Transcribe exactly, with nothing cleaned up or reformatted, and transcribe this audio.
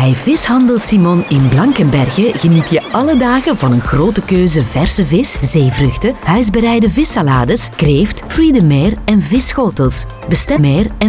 Bij Vishandel Simon in Blankenberge geniet je alle dagen van een grote keuze verse vis, zeevruchten, huisbereide vissalades, kreeft, fruits de mer en visschotels. Bestel meer en